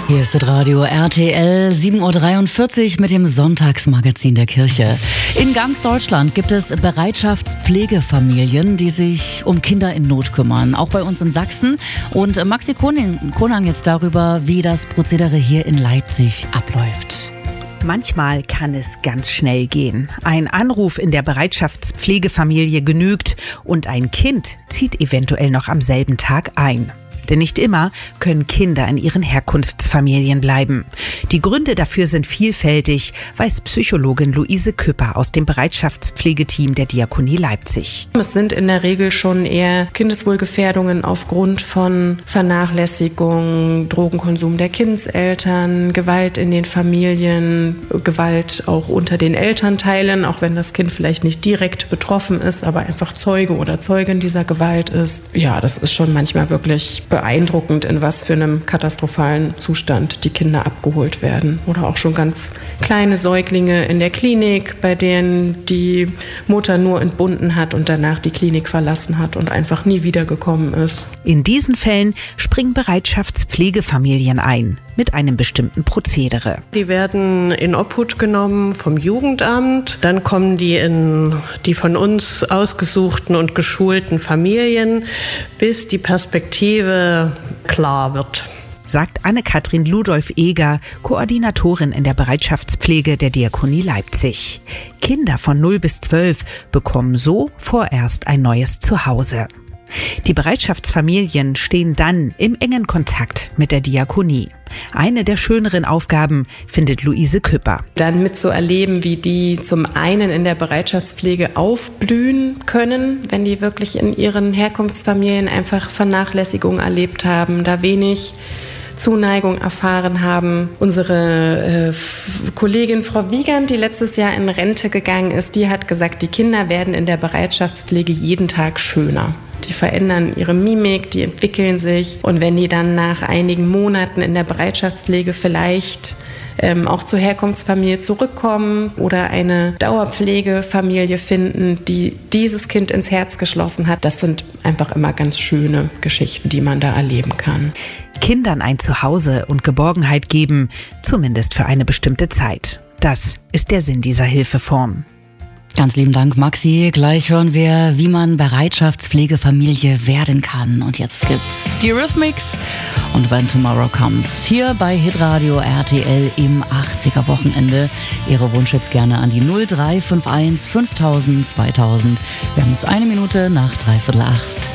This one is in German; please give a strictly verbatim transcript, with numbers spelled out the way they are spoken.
Hier ist das Radio R T L sieben Uhr dreiundvierzig mit dem Sonntagsmagazin der Kirche. In ganz Deutschland gibt es Bereitschaftspflegefamilien, die sich um Kinder in Not kümmern. Auch bei uns in Sachsen. Und Maxi Konang jetzt darüber, wie das Prozedere hier in Leipzig abläuft. Manchmal kann es ganz schnell gehen. Ein Anruf in der Bereitschaftspflegefamilie genügt und ein Kind zieht eventuell noch am selben Tag ein. Denn nicht immer können Kinder in ihren Herkunftsfamilien bleiben. Die Gründe dafür sind vielfältig, weiß Psychologin Luise Küpper aus dem Bereitschaftspflegeteam der Diakonie Leipzig. Es sind in der Regel schon eher Kindeswohlgefährdungen aufgrund von Vernachlässigung, Drogenkonsum der Kindseltern, Gewalt in den Familien, Gewalt auch unter den Elternteilen, auch wenn das Kind vielleicht nicht direkt betroffen ist, aber einfach Zeuge oder Zeugin dieser Gewalt ist. Ja, das ist schon manchmal wirklich beeindruckend, in was für einem katastrophalen Zustand die Kinder abgeholt werden. Oder auch schon ganz kleine Säuglinge in der Klinik, bei denen die Mutter nur entbunden hat und danach die Klinik verlassen hat und einfach nie wiedergekommen ist. In diesen Fällen springen Bereitschaftspflegefamilien ein mit einem bestimmten Prozedere. Die werden in Obhut genommen vom Jugendamt, dann kommen die in die von uns ausgesuchten und geschulten Familien, bis die Perspektive klar wird. Sagt Anne-Kathrin Ludolf-Eger, Koordinatorin in der Bereitschaftspflege der Diakonie Leipzig. Kinder von null bis zwölf bekommen so vorerst ein neues Zuhause. Die Bereitschaftsfamilien stehen dann im engen Kontakt mit der Diakonie. Eine der schöneren Aufgaben findet Luise Küpper. Dann mitzuerleben, wie die zum einen in der Bereitschaftspflege aufblühen können, wenn die wirklich in ihren Herkunftsfamilien einfach Vernachlässigung erlebt haben, da wenig Zuneigung erfahren haben. Unsere äh, Kollegin Frau Wiegand, die letztes Jahr in Rente gegangen ist, die hat gesagt, die Kinder werden in der Bereitschaftspflege jeden Tag schöner. Die verändern ihre Mimik, die entwickeln sich. Und wenn die dann nach einigen Monaten in der Bereitschaftspflege vielleicht ähm, auch zur Herkunftsfamilie zurückkommen oder eine Dauerpflegefamilie finden, die dieses Kind ins Herz geschlossen hat, das sind einfach immer ganz schöne Geschichten, die man da erleben kann. Kindern ein Zuhause und Geborgenheit geben, zumindest für eine bestimmte Zeit. Das ist der Sinn dieser Hilfeform. Ganz lieben Dank, Maxi. Gleich hören wir, wie man Bereitschaftspflegefamilie werden kann. Und jetzt gibt's die Rhythmics und When Tomorrow Comes. Hier bei Hitradio R T L im achtziger Wochenende. Ihre Wunsch jetzt gerne an die null drei fünf eins fünftausend zweitausend. Wir haben es eine Minute nach dreiviertel acht.